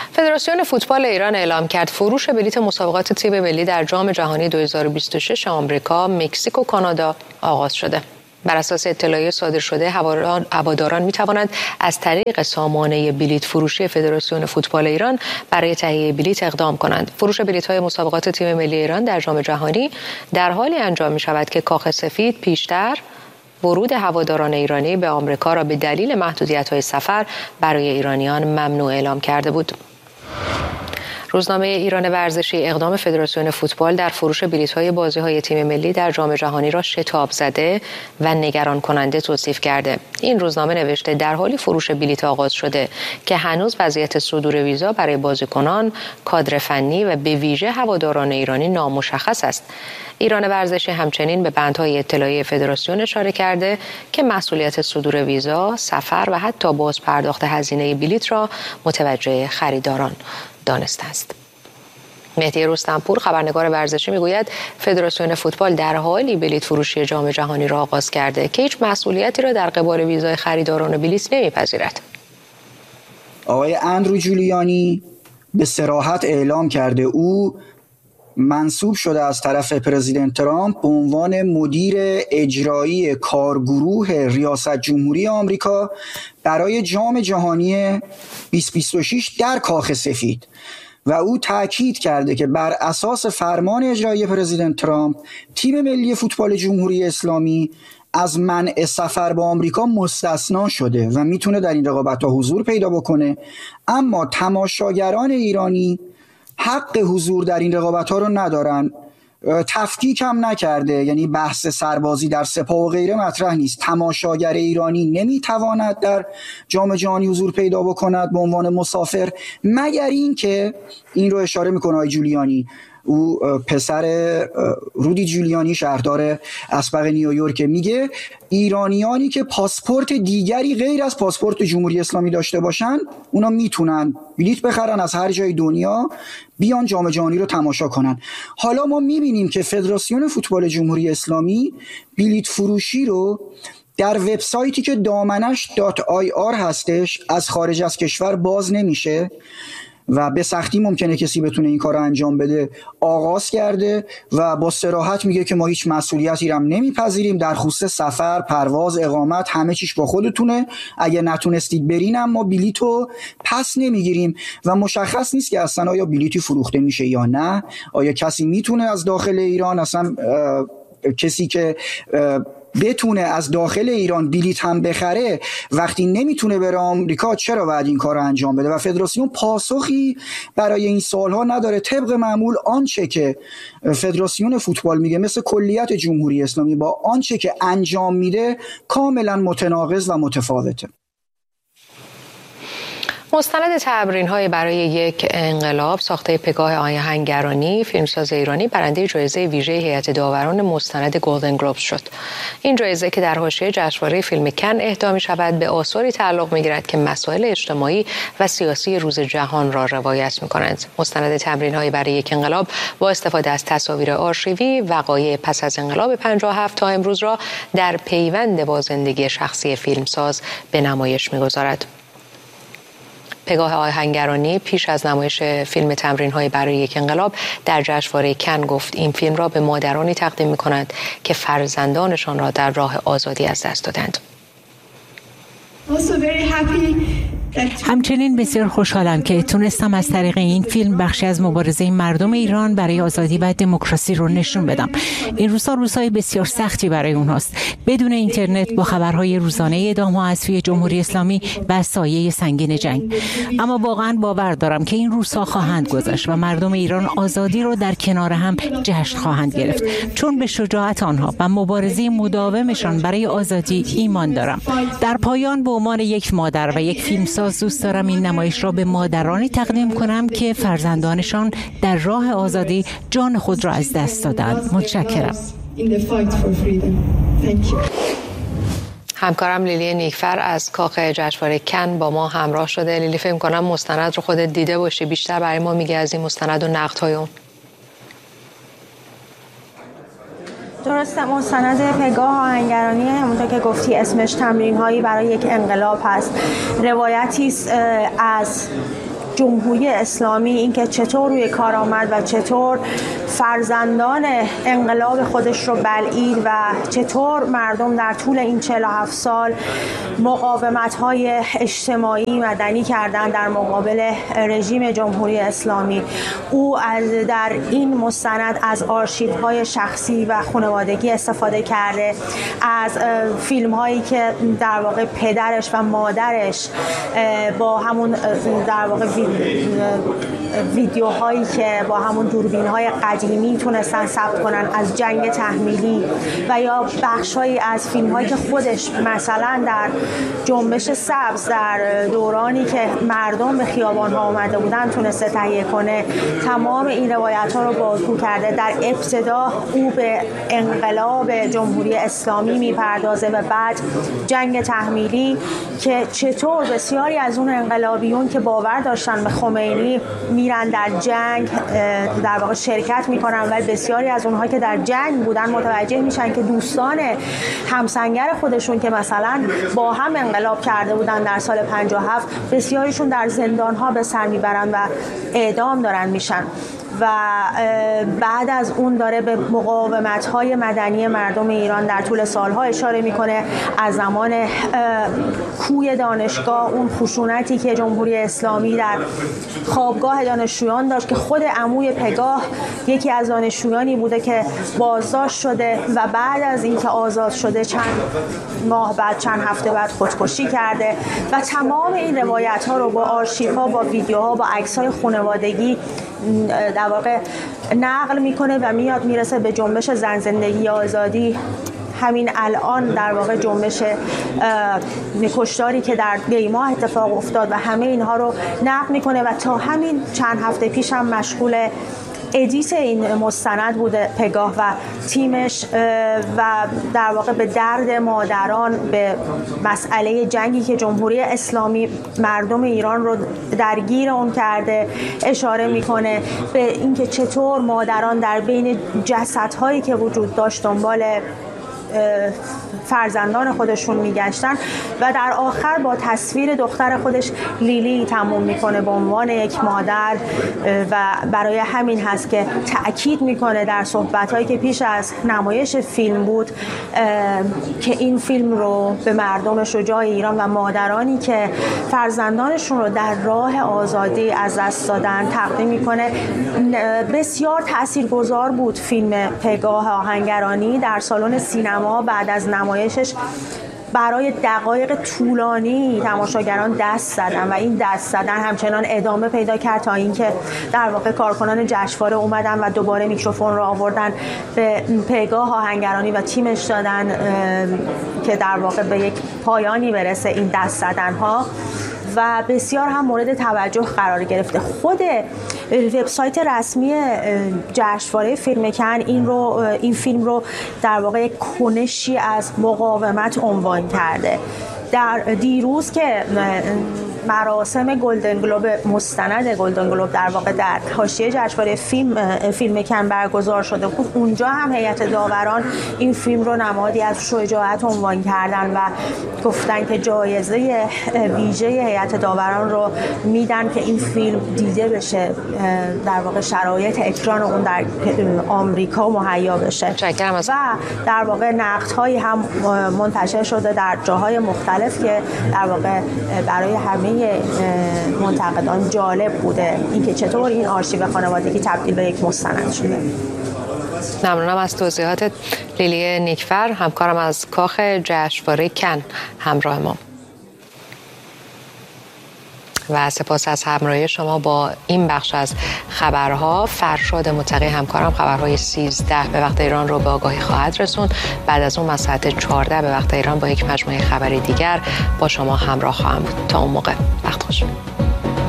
فدراسیون فوتبال ایران اعلام کرد فروش بلیت مسابقات تیم ملی در جام جهانی 2026 آمریکا، مکزیک و کانادا آغاز شده. بر اساس اطلاعیه صادر شده، هواداران می‌توانند از طریق سامانه بلیت فروشی فدراسیون فوتبال ایران برای تهیه بلیت اقدام کنند. فروش بلیت‌های مسابقات تیم ملی ایران در جام جهانی در حالی انجام می‌شود که کاخ سفید پیشتر ورود هواداران ایرانی به آمریکا را به دلیل محدودیت‌های سفر برای ایرانیان ممنوع اعلام کرده بود. روزنامه ایران ورزشی اقدام فدراسیون فوتبال در فروش بلیط‌های بازی‌های تیم ملی در جام جهانی را شتاب زده و نگران کننده توصیف کرده. این روزنامه نوشته در حالی فروش بلیط آغاز شده که هنوز وضعیت صدور ویزا برای بازیکنان، کادر فنی و به ویژه هواداران ایرانی نامشخص است. ایران ورزشی همچنین به بندهای اطلاعیه فدراسیون اشاره کرده که مسئولیت صدور ویزا، سفر و حتی باز پرداخت هزینه بلیط را متوجه خریداران دانسته است. مهدی رستمپور خبرنگار ورزشی میگوید فدراسیون فوتبال در حالی بلیط فروشی جام جهانی را آغاز کرده که هیچ مسئولیتی را در قبال ویزای خریداران بلیط نمیپذیرد. آقای اندرو جولیانی به صراحت اعلام کرده او منصوب شده از طرف پرزیدنت ترامپ به عنوان مدیر اجرایی کارگروه ریاست جمهوری آمریکا برای جام جهانی 2026 در کاخ سفید و او تاکید کرده که بر اساس فرمان اجرایی پرزیدنت ترامپ تیم ملی فوتبال جمهوری اسلامی از منع سفر به آمریکا مستثنا شده و میتونه در این رقابت‌ها حضور پیدا بکنه، اما تماشاگران ایرانی حق حضور در این رقابت‌ها رو ندارن. تفکیک هم نکرده، یعنی بحث سربازی در سپاه و غیره مطرح نیست. تماشاگر ایرانی نمیتواند در جام جهانی حضور پیدا بکند به عنوان مسافر، مگر این که این رو اشاره میکنه آقای جولیانی، او پسر رودی جولیانی شهردار اسبق نیویورک، میگه ایرانیانی که پاسپورت دیگری غیر از پاسپورت جمهوری اسلامی داشته باشن اونا میتونن بلیط بخرن از هر جای دنیا بیان جام جهانی رو تماشا کنن. حالا ما میبینیم که فدراسیون فوتبال جمهوری اسلامی بلیط فروشی رو در وبسایتی که دامنش .ir هستش از خارج از کشور باز نمیشه و به سختی ممکنه کسی بتونه این کار رو انجام بده آغاز کرده و با صراحت میگه که ما هیچ مسئولیتی هم نمیپذیریم در خصوص سفر، پرواز، اقامت، همه چیش با خودتونه، اگه نتونستید برین هم ما بلیطو پس نمیگیریم و مشخص نیست که اصلا آیا بلیطی فروخته میشه یا نه، آیا کسی میتونه از داخل ایران، اصلا کسی که بتونه از داخل ایران بلیط هم بخره وقتی نمیتونه بره آمریکا چرا باید این کار رو انجام بده؟ و فدراسیون پاسخی برای این سوالها نداره. طبق معمول آنچه که فدراسیون فوتبال میگه مثل کلیت جمهوری اسلامی با آنچه که انجام میده کاملا متناقض و متفاوته. مستند تمرین‌های برای یک انقلاب ساخته پگاه آهنگرانی، فیلمساز ایرانی، برنده جایزه ویژه هیئت داوران مستند گلدن گلوبز شد. این جایزه که در حاشیه جشنواره فیلم کن اهدا می‌شود به آثاری تعلق می‌گیرد که مسائل اجتماعی و سیاسی روز جهان را روایت می‌کنند. مستند تمرین‌های برای یک انقلاب با استفاده از تصاویر آرشیوی وقایع پس از انقلاب 57 تا امروز را در پیوند با زندگی شخصی فیلمساز به نمایش می‌گذارد. پگاه آهنگرانی پیش از نمایش فیلم تمرین‌های برای یک انقلاب در جشنواره کن گفت این فیلم را به مادرانی تقدیم می‌کند که فرزندانشان را در راه آزادی از دست دادند. همچنین بسیار خوشحالم که تونستم از طریق این فیلم بخشی از مبارزه مردم ایران برای آزادی و دموکراسی رو نشون بدم. این روزهای بسیار سختی برای اونهاست. بدون اینترنت با خبرهای روزانه اعدام‌ها از سوی جمهوری اسلامی و سایه سنگین جنگ. اما واقعا باور دارم که این روزها خواهند گذشت و مردم ایران آزادی رو در کنار هم جشن خواهند گرفت، چون به شجاعت آنها و مبارزه مداومشان برای آزادی ایمان دارم. در پایان به عنوان یک مادر و یک فیلمساز دوست دارم این نمایش را به مادرانی تقدیم کنم که فرزندانشان در راه آزادی جان خود را از دست دادند. متشکرم. همکارم لیلی نیکفر از کاخ جشنواره کن با ما همراه شده. لیلی، فکر کنم مستند رو خودت دیده باشی، بیشتر برای ما میگه از این مستند و نقدهای اون. درسته، مستند پگاه آهنگرانی همونطور که گفتی اسمش تمرین‌هایی برای یک انقلاب هست. روایتی از جمهوری اسلامی، اینکه چطور روی کار آمد و چطور فرزندان انقلاب خودش رو بلعید و چطور مردم در طول این 47 سال مقاومت‌های اجتماعی مدنی کردن در مقابل رژیم جمهوری اسلامی. او در این مستند از آرشیوهای شخصی و خانوادگی استفاده کرده، از فیلم‌هایی که در واقع پدرش و مادرش با همون در واقع ویدیوهایی که با همون دوربین‌های قدیمی تونستن ثبت کنن از جنگ تحمیلی، و یا بخش‌هایی از فیلم‌هایی که خودش مثلا در جنبش سبز در دورانی که مردم به خیابان‌ها اومده بودن تونسته تهیه کنه. تمام این روایت‌ها رو بازگو کرده. در ابتدا او به انقلاب جمهوری اسلامی میپردازه و بعد جنگ تحمیلی که چطور بسیاری از اون انقلابیون که باور داشتن به خمینی میرن در جنگ در واقع شرکت میکنن، و بسیاری از اونها که در جنگ بودن متوجه میشن که دوستان همسنگر خودشون که مثلا با هم انقلاب کرده بودن در سال 57 بسیاریشون در زندانها به سر میبرن و اعدام دارن میشن. و بعد از اون داره به مقاومت‌های مدنی مردم ایران در طول سالها اشاره میکنه. از زمان کوی دانشگاه، اون خشونتی که جمهوری اسلامی در خوابگاه دانشجویان داشت که خود عموی پگاه یکی از دانشجویانی بوده که بازداشت شده و بعد از اینکه آزاد شده چند ماه بعد، چند هفته بعد خودکشی کرده. و تمام این روایت‌ها رو با آرشیوها، با ویدیوها، با عکس‌های خانوادگی در واقع نقل میکنه و میرسه به جنبش زن زندگی آزادی. همین الان در واقع جنبش کشتاری که در دیماه اتفاق افتاد و همه اینها رو نقل میکنه و تا همین چند هفته پیش هم مشغول ادیت این مستند بوده پگاه و تیمش، و در واقع به درد مادران، به مسئله جنگی که جمهوری اسلامی مردم ایران رو درگیر اون کرده اشاره میکنه، به اینکه چطور مادران در بین جسدهایی که وجود داشت دنبال فرزندان خودشون میگشتن، و در آخر با تصویر دختر خودش لیلی تموم میکنه به عنوان یک مادر. و برای همین هست که تأکید میکنه در صحبت‌هایی که پیش از نمایش فیلم بود که این فیلم رو به مردم شجاع ایران و مادرانی که فرزندانشون رو در راه آزادی از دست دادن تقدیم میکنه. بسیار تاثیرگذار بود فیلم پگاه آهنگرانی. در سالن سینما بعد از نمایشش برای دقایق طولانی تماشاگران دست زدن و این دست زدن همچنان ادامه پیدا کرد تا اینکه در واقع کارکنان جشنواره اومدن و دوباره میکروفون رو آوردن به پگاه آهنگرانی و تیمش دادن که در واقع به یک پایانی برسه این دست زدن ها، و بسیار هم مورد توجه قرار گرفته. خود وبسایت رسمی جشنواره فیلم کن این فیلم رو در واقع یک کنشی از مقاومت عنوان کرده. در دیروز که مراسم گلدن گلوب، مستند گلدن گلوب در واقع در حاشیه جشنواره فیلم کن برگزار شده بود، اونجا هم هیئت داوران این فیلم رو نمادی از شجاعت عنوان کردن و گفتن که جایزه ویژه هیئت داوران رو میدن که این فیلم دیده بشه، در واقع شرایط اکران اون در آمریکا مهیا بشه. و در واقع نقدهایی هم منتشر شده در جاهای مختلف که در واقع برای همه منتقدان جالب بوده اینکه چطور این آرشیو خانوادگی تبدیل به یک مستند شده. ممنونم از توضیحات لیلی نیکفر، همکارم از کاخ جشنواره کن همراه ما. و سپاس از همراهی شما با این بخش از خبرها. فرشاد متقی همکارم خبرهای 13 به وقت ایران رو به آگاهی خواهد رسوند. بعد از اون ساعت 14 به وقت ایران با یک مجموعه خبری دیگر با شما همراه خواهم بود. تا اون موقع وقت خوش.